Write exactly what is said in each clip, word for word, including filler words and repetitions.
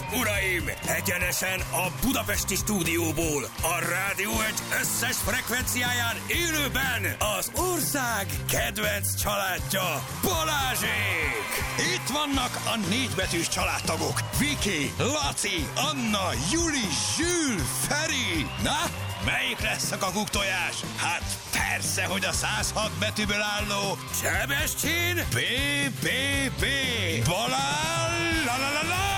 uraim! Egyenesen a budapesti stúdióból, a Rádió egy összes frekvenciáján élőben az ország kedvenc családja, Balázsék! Itt vannak a négybetűs családtagok, Viki, Laci, Anna, Juli, Zsül, Feri. Na, melyik lesz a kakuktojás? Hát persze, hogy a száz hat betűből álló Sebestyén bé bé bé Balázs! La, la, la, la.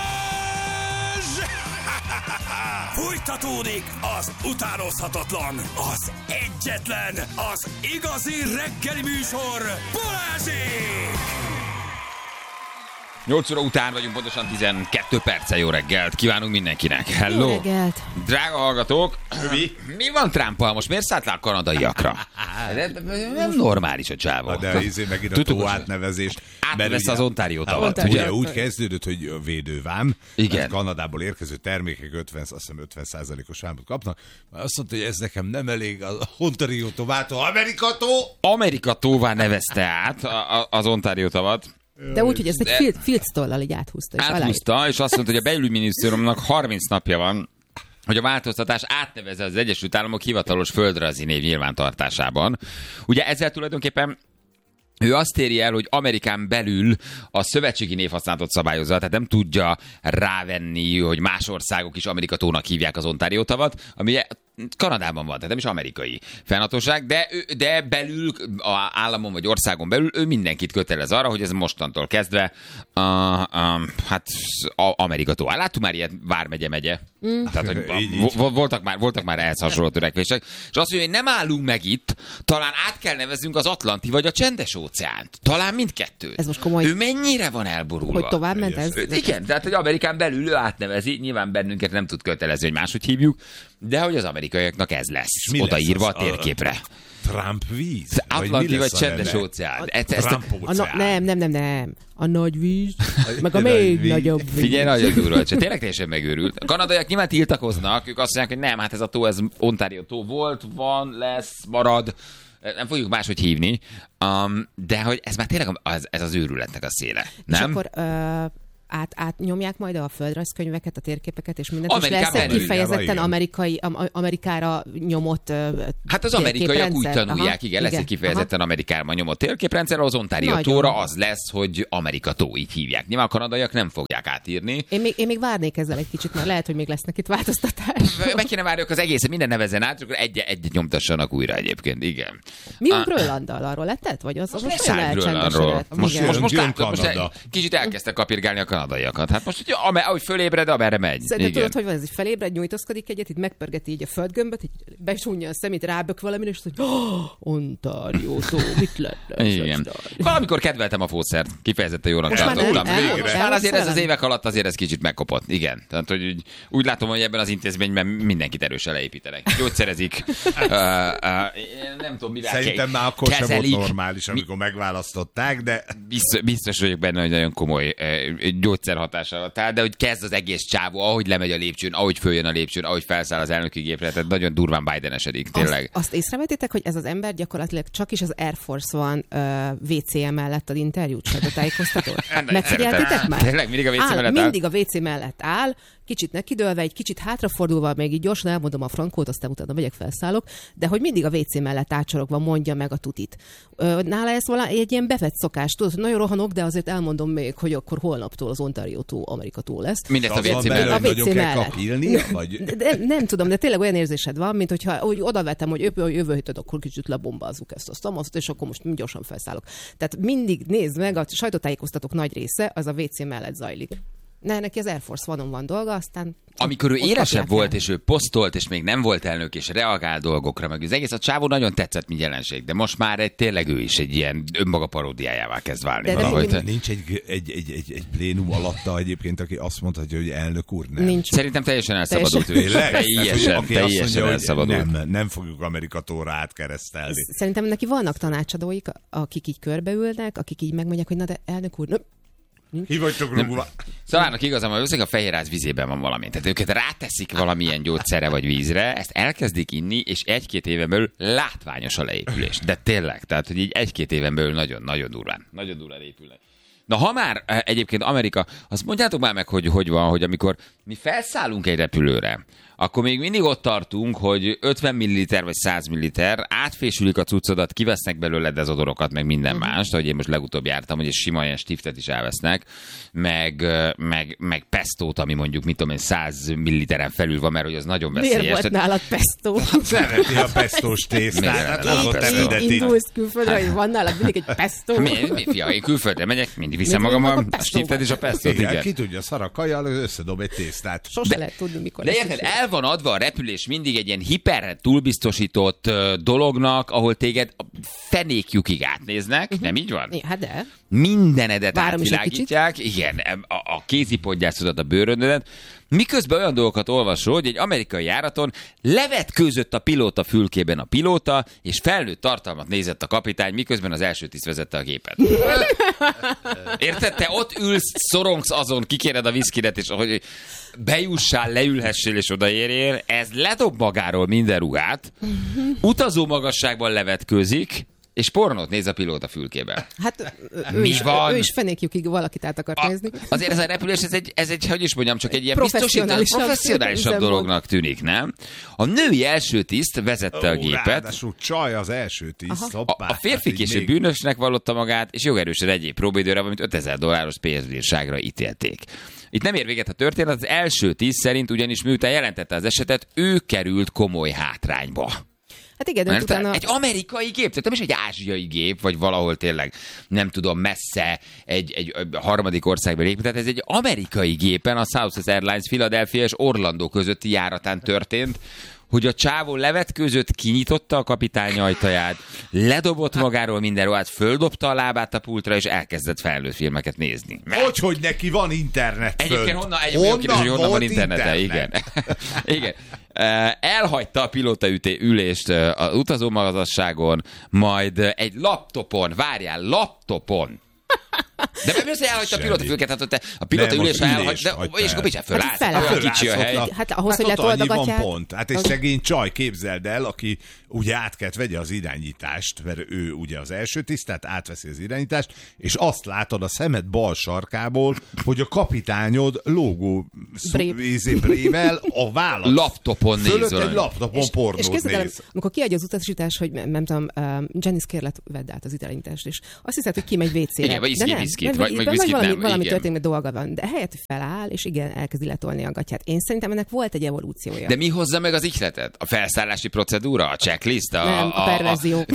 Fújtatódik az utánozhatatlan, az egyetlen, az igazi reggeli műsor, Balázsék! nyolc óra után vagyunk, pontosan tizenkét perccel. Jó reggelt kívánunk mindenkinek. Hello! Jó reggelt! Drága hallgatók, mi, mi van Trumpal? Most miért szállt le a kanadaiakra? Nem normális a csávó. De izé megint a tó átnevezést. Átvesz az Ontario tavat. Ugye, ugye úgy kezdődött, hogy védővám. Igen. Kanadából érkező termékek ötven, azt hiszem ötven százalékos vámot kapnak. Azt mondta, hogy ez nekem nem elég, az Ontario tovától Amerikató. Amerikatóvá nevezte át az Ontario tavat. De úgy, hogy ezt egy field, fieldstollal így áthúzta. És áthúzta, aláírt. És azt mondta, hogy a belügyminisztériumnak harminc napja van, hogy a változtatás átnevezze az Egyesült Államok hivatalos földrajzi név nyilvántartásában. Ugye ezzel tulajdonképpen ő azt éri el, hogy Amerikán belül a szövetségi névhasználatot szabályozza, tehát nem tudja rávenni, hogy más országok is Amerikatónak hívják az Ontario tavat, ami Kanadában van, tehát nem is amerikai fennhatóság, de, de belül, a államon vagy országon belül ő mindenkit kötelez arra, hogy ez mostantól kezdve a, a, hát a Amerikató. Láttuk már ilyet vármegye megye. Mm. Tehát, hogy a, voltak, már, voltak már ehhez hasonló törekvések. És azt mondja, hogy nem állunk meg itt, talán át kell neveznünk az Atlanti vagy a Csendes óceánt. Talán mindkettőt. Ez most komoly. Ő mennyire van elborulva? Hogy tovább ment ez? Igen, tehát hogy Amerikán belül ő átnevezi, nyilván bennünket nem tud kötelezni, hogy máshogy hívjuk, de hogy az amerikaiaknak ez lesz, odaírva a térképre. Trump víz? Atlanti vagy Csendes óceán? Nem, nem, nem, nem. A nagy víz, meg a még nagyobb víz. Figyelj, nagyon durva, csak tényleg teljesen megőrült. A kanadaiak nyilván tiltakoznak, ők azt mondják, hogy nem, hát ez a tó, ez Ontario tó volt, van, lesz, marad, nem fogjuk máshogy hívni, um, de hogy ez már tényleg az, ez az őrületnek a széle, nem? És akkor... Uh... Át, átnyomják majd a földrajzkönyveket, a térképeket, és mindent, Amerikán és lesz egy kifejezetten amerikai, Amerikára nyomott hát az amerikaiak úgy tanulják, aha, igen, lesz igen, egy kifejezetten aha. Amerikára nyomott térképrendszer, az Ontario tóra az lesz, hogy Amerika tó, így hívják. Nyilván a kanadaiak nem fogják átírni. Én még, én még várnék ezzel egy kicsit, mert lehet, hogy még lesznek itt változtatások. Meg kéne várjuk az egészet, minden nevezzen át, akkor egy, egy nyomtassanak újra egyébként, igen. Mi van Grönlanddal, arról letett? Vagy az, az most olyan elcsendesedett? Most, most, most, most, most kicsit elkezdtek kapirgálni a kanadaiakat. Hát most, hogy ahogy fölébred, amerre megy. De tudod, hogy van ez, hogy felébred, nyújtózkodik egyet, itt megpörgeti így a földgömböt, így besúnja a szemét, rábök valamire, és hogy oh, Ontario tó, mit lenne? Igen. Valamikor kedveltem a fószert, kifejezetten jónak. Most már nem, el, azért ez az évek alatt azért ez kicsit megkopott. Igen. Tehát, hogy úgy, úgy látom, hogy ebben az intézményben mindenkit erősen leépítenek. Gyógyszerezik. uh, uh, nem tudom, mivel szerintem már akkor sem volt normális, amikor Mi... megválasztották, de... Biztos, biztos vagyok benne, hogy nagyon komoly uh, gyógyszer hatása alatt áll, de hogy kezd az egész csávó, ahogy lemegy a lépcsőn, ahogy följön a lépcsőn, ahogy felszáll az elnöki gépre, tehát nagyon durván Bidenesedik, tényleg. Azt, azt észrevettétek, hogy ez az ember gyakorlatilag csak is az Air Force One uh, vé cé mellett ad interjút, sajtótájékoztatót? Megfigyeltétek már? Tényleg mindig a vé cé áll, mellett áll? Mindig a vé cé mellett áll, kicsit nekidőlve, egy kicsit hátrafordulva, még így gyorsan elmondom a frankót, aztán utána megyek, felszállok, de hogy mindig a vé cé mellett átsorogva mondja meg a tutit. Nála ez valami egy ilyen bevett szokás, tudod, nagyon rohanok, de azért elmondom még, hogy akkor holnaptól az Ontario tó Amerika tó lesz. Mindezt a vé cé mellett. A vé cé mellett. Kapilni, vagy... de, de, nem tudom, de tényleg olyan érzésed van, mint hogyha úgy odavetem, hogy jövő, jövő héten akkor kicsit lebombázzuk ezt a szamaszt, és akkor most gyorsan felszállok. Tehát mindig nézd meg, a sajtótájékoztatók nagy része az a vé cé mellett zajlik. Ne, neki az Air Force One-on van dolga, aztán... Amikor ő élesebb volt, és ő posztolt, és még nem volt elnök, és reagál dolgokra, meg az egész, a csávó nagyon tetszett, mint jelenség, de most már egy, tényleg ő is egy ilyen önmaga paródiájává kezd válni. De, valahogy. De nincs egy, egy, egy, egy, egy plénum alatta egyébként, aki azt mondhatja, hogy elnök úr, nem. Nincs. Szerintem teljesen elszabadult ő. Teljesen, teljesen elszabadult. Nem, nem fogjuk Amerika tóra átkeresztelni. Szerintem neki vannak tanácsadóik, akik így körbeülnek, akik így megmondják, hogy na de elnök úr, Hi vagytok rúgva. Szóval igazán, hogy összeg a fehérház vízében van valami. Tehát őket ráteszik valamilyen gyógyszerre vagy vízre, ezt elkezdik inni, és egy-két éven belül látványos a leépülés. De tényleg, tehát hogy így egy-két éven belül nagyon-nagyon durván. Nagyon durván épülnek. Na ha már egyébként Amerika, azt mondjátok már meg, hogy hogy van, hogy amikor mi felszállunk egy repülőre, akkor még mindig ott tartunk, hogy ötven milliliter vagy száz milliliter, átfésülik a cuccodat, kivesznek belőle dezodorokat, meg minden uh-huh. mást, ahogy én most legutóbb jártam, hogy egy sima ilyen stiftet is elvesznek, meg, meg, meg pestót, ami mondjuk, mit tudom én, száz milliliteren felül van, mert hogy az nagyon veszélyes. Miért volt nálad pestó? Szereti a pestós tésztát, hát hozott eredeti. Indulsz külföldre, hogy van nálad mindig egy pestó. Mi, mi, fia, én külföldre megyek, mindig viszem magam a, a stiftet és a pestót. Igen, ki tudja, szarakajjal összedob egy tésztát. Sose lehet tudni, mikor. De érted, el van adva a repülés mindig egy ilyen hiper túlbiztosított uh, dolognak, ahol téged fenékjukig átnéznek, uh-huh. nem így van? Ja, hát de. Mindenedet Várom átvilágítják, igen, a, a kézipodgyászodat, a bőröndödet, miközben olyan dolgokat olvasol, hogy egy amerikai járaton levetkőzött a pilóta fülkében a pilóta, és felnőtt tartalmat nézett a kapitány, miközben az első tiszt vezette a gépet. Érted? Te ott ülsz, szorongsz azon, kikéred a viszkidet, és hogy bejussál, leülhessél és odaérjél, ez ledob magáról minden ruhát, utazó magasságban levetkőzik, és pornót néz a pilóta fülkében. Hát ő, Mi is, van? ő is fenékjükig valakit át akart a, nézni. Azért ez a repülés, ez egy, ez egy, hogy is mondjam, csak egy ilyen professzionálisabb, biztosított, professzionálisabb dolognak tűnik, nem? A női első tiszt vezette Ó, a gépet. Ráadásul csaj az első tiszt. A, a férfi hát később még... bűnösnek vallotta magát, és jogerősen egyéb próbaidőre, valamint ötezer dolláros pénzbírságra ítélték. Itt nem ér véget a történet, az első tiszt szerint ugyanis miután jelentette az esetet, ő került komoly hátrányba. Hát igen, de utána... Egy amerikai gép, tehát nem is egy ázsiai gép, vagy valahol tényleg, nem tudom, messze egy, egy, egy harmadik országban lép. Tehát ez egy amerikai gépen, a Southwest Airlines Philadelphia és Orlando közötti járatán történt, hogy a csávó levetkőzött, kinyitotta a kapitány ajtaját, ledobott magáról minden ruhát, földobta a lábát a pultra, és elkezdett felnőtt filmeket nézni. Hogy, hogy neki van internet fönt? Egyébként honnan, egyébként honnan, kérdés, hogy honnan van internete, internet? Igen. Igen. Elhagyta a pilóta ülést az utazómagasságon, majd egy laptopon, várjál, laptopon, de mi az, hogy elhagyta a pilóta fülket? Hát a pilóta ülésre elhagyta, és akkor mit fölállt? Hát kicsi a hely. Hát ahhoz, hát hogy letoldogatják. Van pont. Hát egy szegény csaj, képzeld el, aki ugye át kellett vegye az irányítást, mert ő ugye az első tiszt, tehát átveszi az irányítást, és azt látod a szemed bal sarkából, hogy a kapitányod logó brével a vállat. Laptopon nézol. Egy laptopon pornót és néz. Amikor kiadja az utasítás, hogy nem tudom, Janice kérlek, vedd át az irányítást, és azt hiszed, hogy kimegy vécére. Igen, vagy iszki viszkit, vagy, vagy viszkit valami, nem. Valami történik, dolga van, de helyett feláll, és igen, elkezdi letolni a gatyát. Én szerintem ennek volt egy evolúciója. De mi hozza meg az ihletet? A felszállási procedúra, a checklist? A, nem, a perverzió.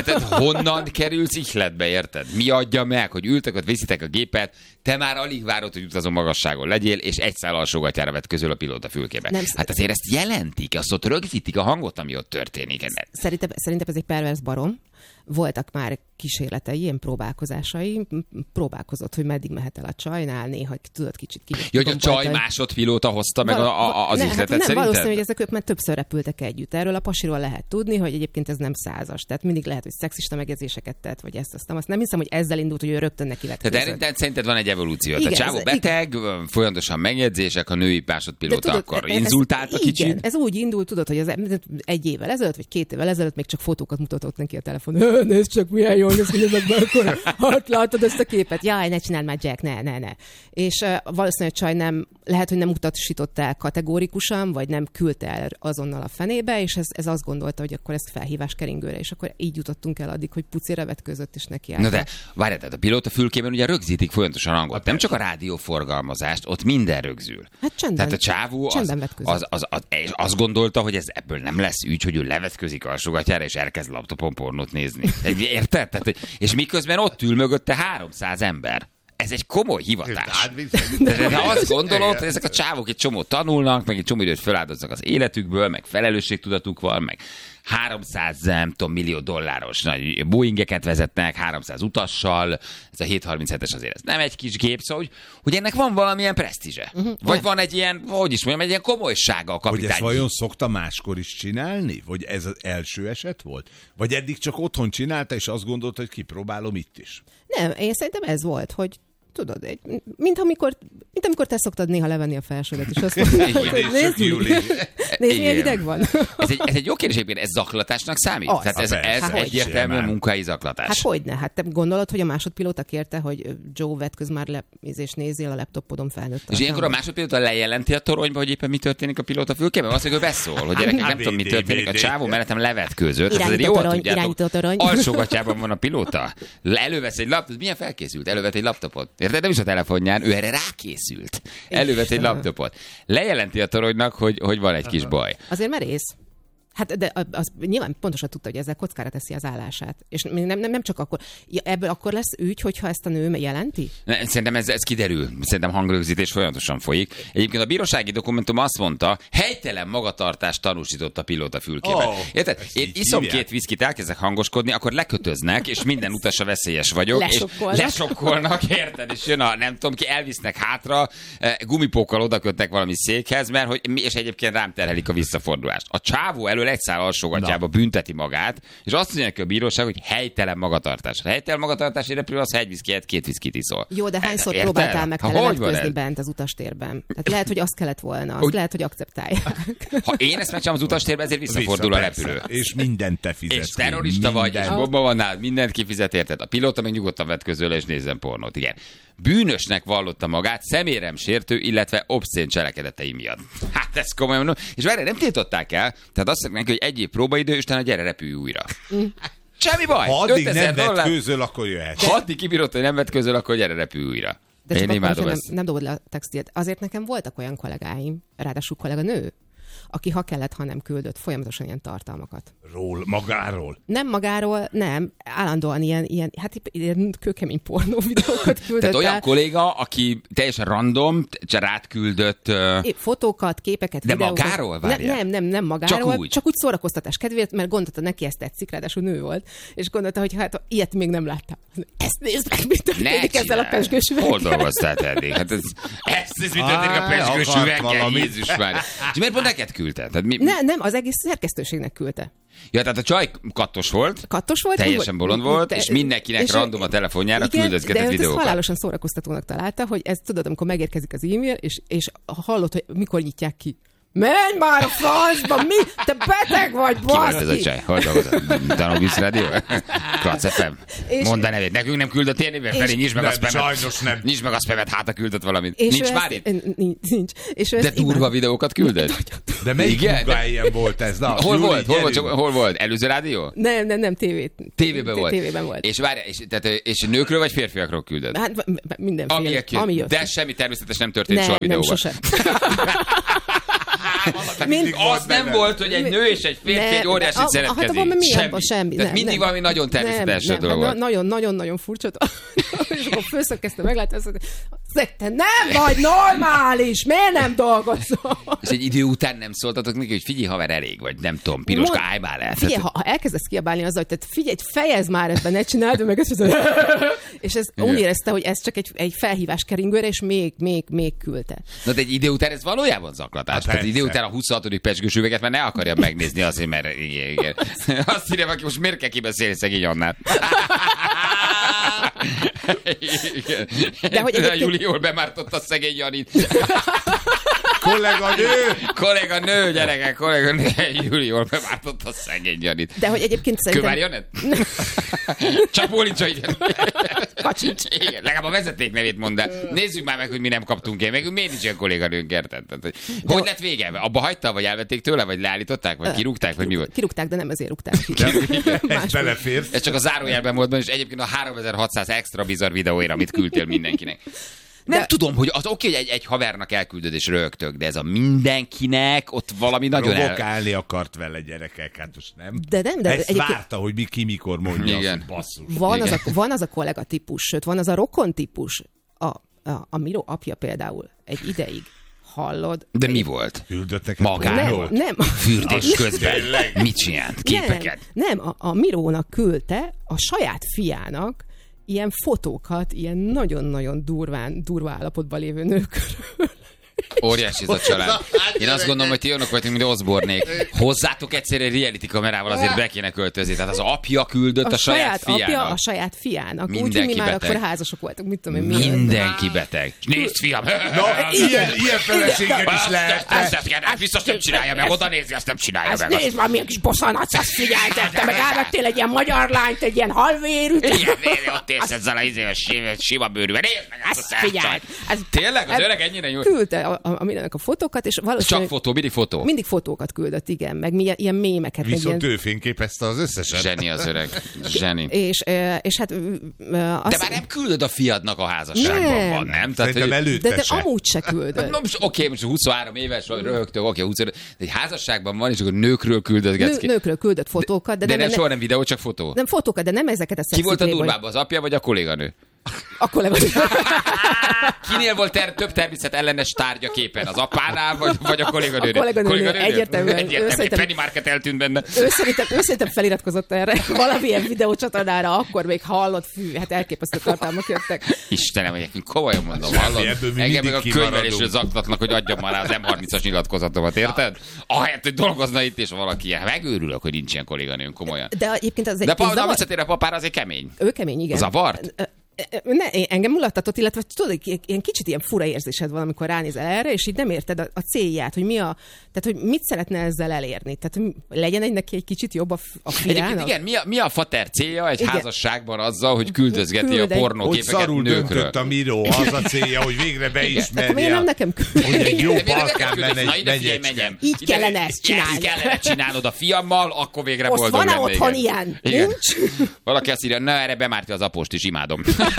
Honnan kerülsz ihletbe, érted? Mi adja meg, hogy ültek ott, viszitek a gépet, te már alig várod, hogy utazó magasságon legyél, és egy szál alsógatyára vett közül a pilóta fülkébe. Nem, hát azért ezt jelentik, azt ott rögzítik a hangot, ami ott történik. Szerintem, szerintem ez egy pervers barom. Voltak már kísérletei, ilyen próbálkozásai, próbálkozott, hogy meddig mehet el a csajnál, néha tudod kicsit ki. Jó, hogy a csaj másodpilóta hozta meg Val- a, a, az ne, ihletet, hát nem, szerinted? Valószínű, hogy ezek ők már többször repültek együtt. Erről a pasiról lehet tudni, hogy egyébként ez nem százas. Tehát mindig lehet, hogy szexista megjegyzéseket tett, vagy ezt, azt, azt nem hiszem, hogy ezzel indult, hogy ő rögtön neki lett. Tehát tehát szerinted van egy evolúció. Igen, a csávó beteg, igen. Folyamatosan megjegyzések, a női másodpilóta tudod, akkor ez, inzultálta kicsit. Igen, ez úgy indult, tudod, hogy az egy évvel ezelőtt, vagy két évvel ezelőtt még csak fotókat mutatott neki a telefon. Nézd csak, milyen jól néz ki ezekben, akkor hát látod ezt a képet. Jaj, ne csináld már, Jack, ne, ne, ne. És uh, valószínűleg a csaj nem, lehet, hogy nem utasította el kategórikusan, vagy nem küldte el azonnal a fenébe, és ez, ez azt gondolta, hogy akkor ezt felhívás keringőre, és akkor így jutottunk el addig, hogy pucira vetközött, és neki állt. Na de, várjál, tehát a pilóta fülkében ugye rögzítik folyamatosan hangot. Hát nem csak a rádióforgalmazást, ott minden rögzül. Hát csendben. Tehát a csávó az, az, az, az, az, azt gondolta, hogy ez ebből nem lesz ügy, hogy ő levetközik alsógatyára, és elkezd laptopon pornót nézni. Érted? Tehát, és miközben ott ül mögötte háromszáz ember. Ez egy komoly hivatás. De ha azt gondolod, hogy ezek a csávok egy csomó tanulnak, meg egy csomó időt feláldoznak az életükből, meg felelősségtudatuk van, meg háromszáz, nem tudom, millió dolláros nagy Boeingeket vezetnek, háromszáz utassal, ez a hétszázharminchetes azért ez nem egy kis gép, szóval, hogy, hogy ennek van valamilyen presztízse. Uh-huh. Vagy van egy ilyen, hogy is mondjam, egy ilyen komolysága a kapitány. Hogy ezt vajon szokta máskor is csinálni? Vagy ez az első eset volt? Vagy eddig csak otthon csinálta, és azt gondolta, hogy kipróbálom itt is? Nem, én szerintem ez volt, hogy tudod, egy, mint amikor, mint mint amikor te szoktad néha levenni a felsődet, és azt mondod, hogy nézd, nézd, milyen hideg van. Ez egy, ez egy jó kérdés, ez zaklatásnak számít? Az. Tehát ez, ez Hát, egyértelműen hogy munkai zaklatás. Hát hogyne, hát te gondolod, hogy a másodpilóta kérte, hogy Joe vetköz már le, és nézzél a laptopodon felnőtt. És ilyenkor a másodpilóta lejelenti a toronyba, hogy éppen mi történik a pilóta fülkében? Azt mondja, hogy beszól, hogy gyerekek, nem tudom, mi történik, a csávó mellettem levetkőzött. Irányító torony, irányító torony. Alsógatjában van a pilóta. Elővesz egy laptopot, milyen felkészült? Elővett egy laptopot. Érted? Nem is a telefonján, ő erre rákészült. Elővett egy laptopot. Lejelenti a toronynak, hogy, hogy van egy kis baj. Azért merész. Hát de az nyilván pontosan tudta, hogy ezzel kockára teszi az állását. És nem, nem, nem csak akkor. Ebből akkor lesz ügy, hogyha ezt a nő jelenti? Ne, szerintem ez, ez kiderül. Szerintem hangrögzítés folyamatosan folyik. Egyébként a bírósági dokumentum azt mondta, helytelen magatartást tanúsított a pilóta fülkében. Oh, érted? Én iszom hívják. Két viszkit, elkezdek hangoskodni, akkor lekötöznek, és minden utasra veszélyes vagyok. Lesokkolnak. És lesokkolnak, érted? És jön a, nem tudom ki, elvisznek hátra, gumipókkal odakötnek valami székhez, mert hogy, és egyébként rám terhelik a visszafordulást. A csávó elő egy szál alsógatjába bünteti magát, és azt mondja neki a bíróság, hogy helytelen magatartás. A helytelen magatartás repülő az, ha egy viszkit, két viszkit iszol. Jó, de hányszor Érted? próbáltál meg Ha te hogy levetközni bent az utastérben? Tehát lehet, hogy azt kellett volna, azt Úgy... lehet, hogy akceptálják. Ha én ezt megcsinálom az utastérben, ezért visszafordul Vissza, a repülő. És mindent te fizetsz. És terrorista minden. vagy, és bomba van nálad, mindent kifizet, érted? A pilóta meg nyugodtan vetközöl és nézzen pornót. Igen. Bűnösnek vallotta magát szemérem sértő, illetve obszcén cselekedetei miatt. Hát ez komolyan mondom. És várj, nem tiltották el, tehát azt mondják neki, hogy egy év próbaidő, és utána gyere, repülj újra. Semmi baj. Ha addig nem vetkőzöl, akkor jöhet. Ha addig kibírod, hogy nem vetközöl, akkor gyere, repülj újra. De én imádom nem, ezt. nem dobod le a textilt. Azért nekem voltak olyan kollégáim, ráadásul kollega nő, aki ha kellett, ha nem küldött folyamatosan ilyen tartalmakat. Ról, magáról? Nem magáról, nem. Állandóan ilyen, ilyen hát ilyen kőkemény pornó videókat küldött. Tehát olyan el. kolléga, aki teljesen random, csak rád küldött... Uh... Fotókat, képeket, de videókat. magáról? Ne, nem, nem, nem magáról. Csak úgy? Csak úgy szórakoztatás kedvéért, mert gondolta, neki ezt tetszik, ráadásul nő volt. És gondolta, hogy hát ilyet még nem láttam. Ezt nézd meg, mit történik ezzel a pezsgős üveggel. Hol dolgoztál te eddig? Hát ez, ez, ez mit történik a pezsgős üveggel? Jézus már. És miért pont neked küldte? Tehát mi... Ne, nem, az egész szerkesztőségnek küldte. Ja, tehát a csaj kattos volt, kattos volt teljesen bolond volt, te, és mindenkinek és random a telefonjára küldözgetett videókat. De ezt halálosan szórakoztatónak találta, hogy ez tudod, amikor megérkezik az e-mail, és, és hallod, hogy mikor nyitják ki. Menj már a francba, mi? Te beteg vagy, baszki! Ki volt ez a csaj? Hol dolgozott? Danubius Rádió? Klasz ef em? Mondd a nevét. Nekünk nem küldött ilyen néven, Feri, nyisd meg a spamet. Sajnos nem. Nyisd meg a spamet, hát a küldött valamit. És nincs már itt? Nincs. nincs. És de durva imád... videókat küldött? De melyik munkáján volt ez? Na, hol, Júli, volt? Hol, volt? Csak, hol volt? Előző rádió? Nem, nem, nem, tévét. Tévében volt. Tévében volt. És várj, és, tehát, és nőkről vagy férfiakról küldött? Hát mindenféle. Ami, ami jött. De semmi természetes nem történt ne, soha a videóban. Nem, sose. Mind, az nem volt, hogy egy nő és egy férfi egy óriási szeretkezik. Hát semmi. semmi. Tehát mindig valami nagyon természetes dolog volt. Nagyon-nagyon furcsa. És akkor főször kezdte meglátni, azt mondta, te nem vagy normális, miért nem dolgozol? És egy idő után nem szóltatok neki, hogy figyelj, haver, elég vagy, nem tudom, piroska, állj már el. Figyelj, ha, ha elkezdesz kiabálni azzal, hogy tehát figyelj, fejezd már ebben, ne csináld, meg ezt mondja, és ez úgy érezte, hogy ez csak egy, egy felhívás keringőre, és még, még, még küldte. Na de egy idő után ez valójában zaklatás. Tehát idő után a huszonhatodik pezsgős üveget már ne akarja megnézni azért, mert igen, igen. Azt írja, aki most miért kell kibeszélni szegény Annát. De hogy egyébként... Júli jól bemártotta szegény Janit. Kollega nő! Kollega nő, gyerekek, kollega nő. Júli jól bemártotta szegény Janit. De hogy egyébként szerintem... Kövár Janett? Csak bólincsa, igen. Kacsincs. Igen, legalább a vezeték nevét mondd el. Nézzük már meg, hogy mi nem kaptunk el. Meg miért nincs ilyen kolléganőnk, érted? Hogy de lett vége? Abba hagyta, vagy elvették tőle, vagy leállították, vagy kirúgták, vagy mi volt? Kirúgták, de nem ezért rúgták ki. Ez belefér. Ez csak a zárójelben volt, és egyébként a háromezer-hatszáz extra bizarr videóira, amit küldtél mindenkinek. Nem de... tudom, hogy az oké, hogy egy, egy havernak elküldöd és rögtök, de ez a mindenkinek ott valami nagyon el... Provokálni akart vele, gyerekek, hát most nem. De nem, de... Ezt egyébként... várta, hogy mi, ki mikor mondja, igen. azt, basszus. Van az, a, van az a kollega típus, sőt, van az a rokon típus. A, a, a Miro apja például egy ideig. Hallod? De mi volt? Küldöttek magáról? Nem, nem. Fürdés közben. Mit csinált? Képeket? Nem, nem. A, a Mirónak küldte a saját fiának ilyen fotókat, ilyen nagyon-nagyon durván, durva állapotban lévő nőkről. Óriási ez a család. Én azt gondolom, hogy ti olyanok vagytok, mint Osbornék. Hozzátok egyszer egy reality kamerával azért be kéne költözni. Tehát az apja küldött a, a saját, saját fiának. Apja a saját fiának. Úgy, Mindenki mi már beteg. akkor házasok voltunk, mit tudom én. Mindenki beteg. Nézd, fiam! Na, ilyen, ilyen feleséget is lehet. Ezt biztos nem csinálja meg, oda nézi, azt nem csinálja meg. Ezt nézd már, milyen kis bosszanatsz, azt figyeltek, te meg elvettél egy ilyen magyar lányt, egy ilyen halvérűt. Igen, ott érsz ezzel a izéves sima bőrűvel. Nézd meg ezt a figyeld. Tényleg? Az öreg ennyire nyújt? Küldte a, a, a, mindenek a fotókat, és valószínűleg... Csak fotó, mindig fotó? Mindig fotókat küldött, igen, meg milyen, ilyen mémeket. Viszont ilyen... ő fényképezte az összeset. Zseni az öreg. Zseni. És, és hát... Azt... De már nem küldöd a fiadnak a házasságban nem. van, nem? Tehát, hogy... előtte de, de se. amúgy se küldött. No, most, oké, most huszonhárom éves vagy, röhögtök, oké, huszonöt, de egy házasságban van, és akkor nőkről küldött Nő, nőkről küldött fotókat. De, de, de nem, nem, soha nem videó, csak fotó. Nem fotókat, de nem ezeket a Ki volt a szexi durvább, az apja vagy a kolléganő? A kollega. Kinél volt ter- több természet ellenes tárgya képen? Az apánál, vagy, vagy a kolléganőnél? A kolléganőnél, egyértelműen. Egyértelműen. Szerintem- Penny Market eltűnt benne. Ő szerintem, ő szerintem feliratkozott erre valamilyen videócsatornára, akkor még hallott, fű, hát elképesztő tartalmak jöttek. Istenem, hogy nekünk komolyan mondom, hallod? ebből mi Engem meg a mindig könyvelésről kimaradunk. zaklatnak, hogy adjam már rá az em harmincas nyilatkozatomat, érted? Ahelyett, hogy dolgozna itt, és valaki ilyen. Megőrülök, hogy nincs ilyen kolléganőm, komolyan. De egyébként az egy... De pa, zavar- a visszatér a papára azért kemény. Ő kemény, igen. Zavart? Ne, engem mulattatott, illetve tudod, ilyen kicsit ilyen fura érzésed van, amikor ránézel erre, és így nem érted a, a célját, hogy mi a, tehát hogy mit szeretne ezzel elérni. Tehát, hogy legyen egy neki egy kicsit jobb a, f- a Egyébként fiának. igen, mi a, mi a fater célja egy Igen. házasságban azzal, hogy küldözgeti Küld a egy- Hogy pornóképeket szarul nőkről? döntött a Miró, az a célja, hogy végre Akkor miért beismerje, nem nekem küld? hogy egy jó De miért nem balkán küldesz? megy Na egy ide figyelj, megyecske. menjem. Így Ide- kellene ezt csinálni. Ezt kellene csinálnod a fiammal, akkor végre Most boldog van-e lennék. otthon ilyen? Igen. Nincs? Valaki azt írja, na erre bemártja az apost is, imádom.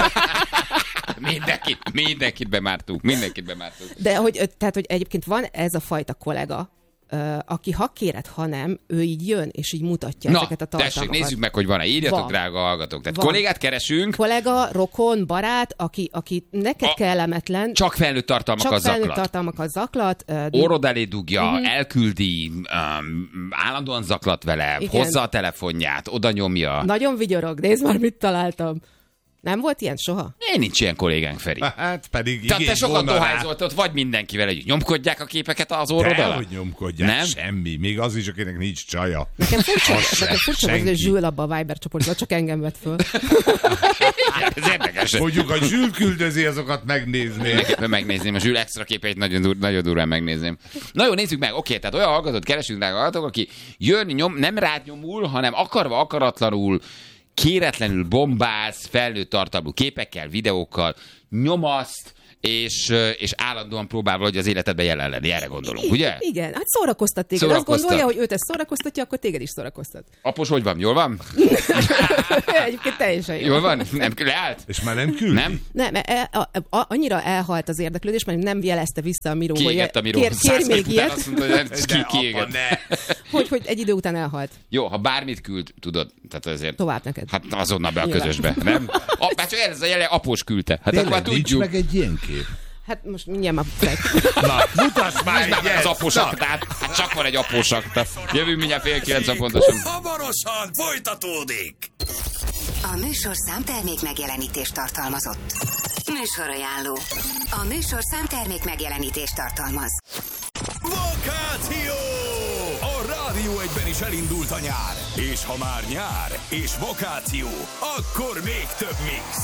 Mindenkit, mindenkit bemártunk, mindenkit bemártunk. De hogy, ö, tehát, hogy egyébként van ez a fajta kollega, ö, aki ha kéred, ha nem, ő így jön, és így mutatja Na, ezeket a tartalmakat. tessék, nézzük meg, hogy van-e. Írjatok, Van. drága hallgatók. Tehát Van. kollégát keresünk, Kollega, rokon, barát, aki, aki neked A- kellemetlen, csak felnőtt tartalmakat csak felnőtt zaklat. tartalmakat zaklat. ö, Orrod elé dugja, uh-huh. elküldi, um, állandóan zaklat vele, Igen. hozza a telefonját, oda nyomja. Nagyon vigyorog, nézd már, mit találtam. Nem volt ilyen soha? Én nincs ilyen kollégánk, Feri. Hát pedig Tehát te igény sokat volna rá. dohányzoltad, vagy mindenkivel együtt. Nyomkodják a képeket az orrod De, alá? hogy nyomkodják, Nem? semmi. Még az is, akinek nincs csaja. Nekem furcsa, Az se, nekem furcsa volt, senki. hogy Zsül abba a Viber csoportba, csak engem vett föl. Ez érdekes. Mondjuk a Zsül küldözi, azokat megnézni. Mindenképpen megnézném, a Zsül extra képeit nagyon, dur- nagyon durván megnézném. Na jó, nézzük meg. Oké, tehát olyan hallgatót keresünk, drága hallgatók, aki jön, nyom, nem rád nyomul, hanem akarva, akaratlanul, kéretlenül bombáz, felnőtt tartalmú képekkel, videókkal, nyomaszt, és, és állandóan próbál valahogy az életedben jelen lenni. Erre gondolunk, ugye? Igen, hát szórakoztat téged. Szórakoztat. Azt gondolja, hogy őt ezt szórakoztatja, akkor téged is szórakoztat. Apos, hogy van? Jól van? Egyébként teljesen jó. Jól van? Nem leállt? És már nem küldi? Nem? Nem, el, a, a, annyira elhalt az érdeklődés, mert nem jelezte vissza a Miró, Kiégett a Miró. kér, kér Száz még év után ilyet, azt mondta, hogy nem, De ki, apa, kiégett. ne. hogy, hogy egy idő után elhalt. Jó, ha bármit küld, tudod, tehát azért... Tovább neked. Hát azonnal be a Nyilván. közösbe, nem? A, hát csak ez a jele, após küldte. Hát akkor már Tényleg, nincs tudjuk. meg egy ilyen kép. Hát most mindjárt már fej. Na, mutass már Már meg az egyet. após Na, aktát. Hát csak van egy após akta. Jövünk mindjárt fél kilencven pontosan. Hamarosan folytatódik. A műsor számtermék megjelenítést tartalmazott. Műsorajánló. A műsor számtermék megjelenítést tartalmaz. Vakáció! A Rádió egyben is elindult a nyár. És ha már nyár és vakáció, akkor még több mix.